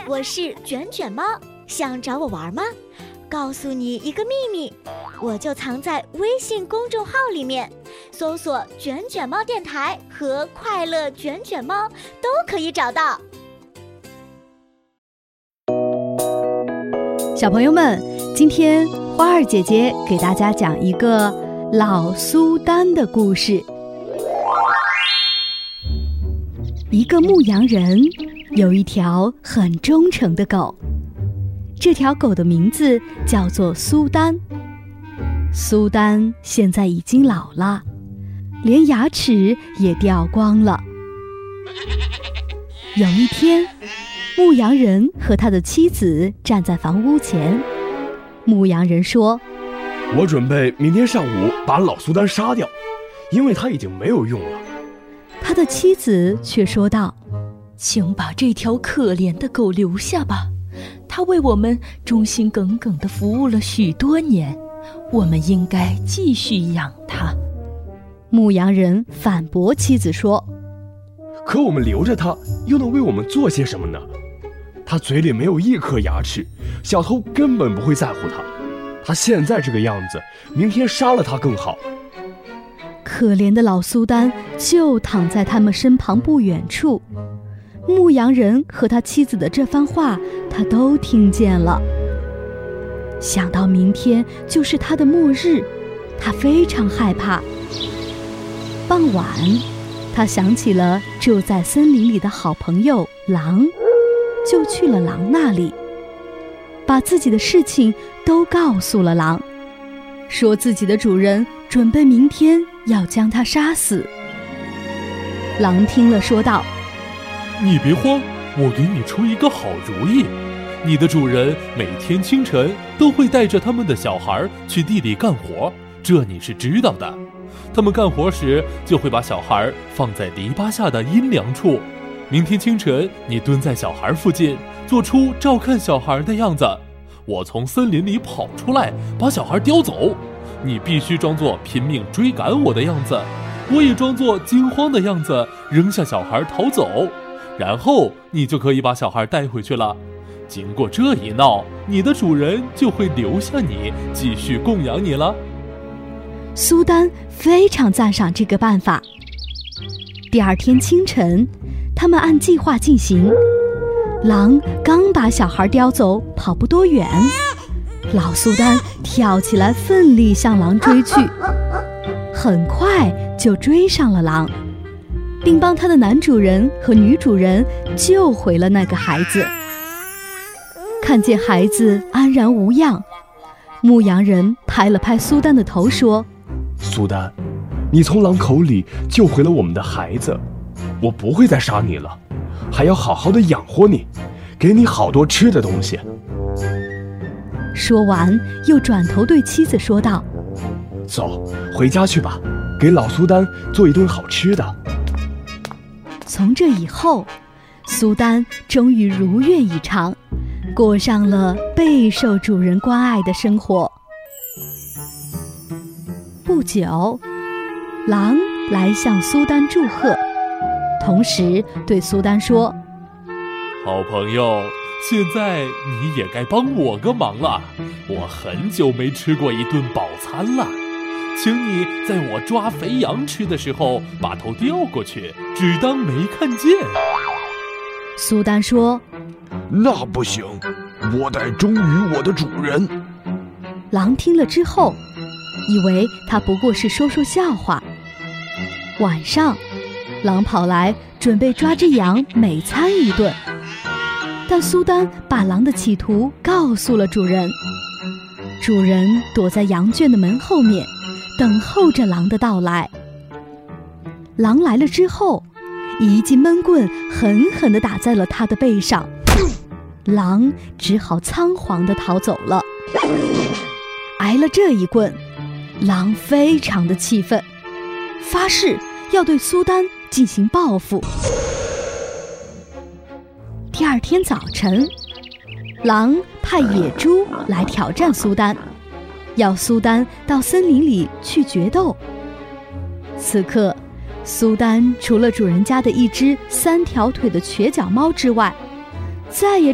我是卷卷猫，想找我玩吗？告诉你一个秘密，我就藏在微信公众号里面，搜索卷卷猫电台和快乐卷卷猫都可以找到。 小朋友们，今天花儿姐姐给大家讲一个老苏丹的故事。一个牧羊人有一条很忠诚的狗，这条狗的名字叫做苏丹。苏丹现在已经老了，连牙齿也掉光了。有一天，牧羊人和他的妻子站在房屋前。牧羊人说： 我准备明天上午把老苏丹杀掉，因为他已经没有用了。 他的妻子却说道：请把这条可怜的狗留下吧，它为我们忠心耿耿地服务了许多年，我们应该继续养它。牧羊人反驳妻子说： 可我们留着它又能为我们做些什么呢？它嘴里没有一颗牙齿，小偷根本不会在乎它。它现在这个样子，明天杀了它更好。 可怜的老苏丹就躺在他们身旁不远处，牧羊人和他妻子的这番话他都听见了。想到明天就是他的末日，他非常害怕。傍晚，他想起了住在森林里的好朋友狼，就去了狼那里，把自己的事情都告诉了狼，说自己的主人准备明天要将他杀死。狼听了说道： 你别慌，我给你出一个好主意。你的主人每天清晨都会带着他们的小孩去地里干活，这你是知道的。他们干活时就会把小孩放在篱笆下的阴凉处。明天清晨你蹲在小孩附近，做出照看小孩的样子。我从森林里跑出来，把小孩叼走。你必须装作拼命追赶我的样子，我也装作惊慌的样子，扔下小孩逃走，然后你就可以把小孩带回去了。经过这一闹，你的主人就会留下你，继续供养你了。 苏丹非常赞赏这个办法。第二天清晨，他们按计划进行。狼刚把小孩叼走，跑不多远，老苏丹跳起来奋力向狼追去，很快就追上了狼，并帮他的男主人和女主人救回了那个孩子。看见孩子安然无恙，牧羊人拍了拍苏丹的头说： 苏丹，你从狼口里救回了我们的孩子，我不会再杀你了，还要好好的养活你，给你好多吃的东西。 说完又转头对妻子说道： 走，回家去吧，给老苏丹做一顿好吃的。 从这以后，苏丹终于如愿以偿，过上了备受主人关爱的生活。不久，狼来向苏丹祝贺，同时对苏丹说： 好朋友，现在你也该帮我个忙了，我很久没吃过一顿饱餐了，请你在我抓肥羊吃的时候把头调过去，只当没看见。 苏丹说： 那不行，我得忠于我的主人。 狼听了之后，以为他不过是说说笑话。晚上，狼跑来准备抓只羊美餐一顿，但苏丹把狼的企图告诉了主人。主人躲在羊圈的门后面，等候着狼的到来。狼来了之后，一记闷棍狠狠地打在了他的背上，狼只好仓皇地逃走了。挨了这一棍，狼非常的气愤，发誓要对苏丹进行报复。第二天早晨，狼派野猪来挑战苏丹，要苏丹到森林里去决斗。此刻，苏丹除了主人家的一只3条腿的瘸脚猫之外，再也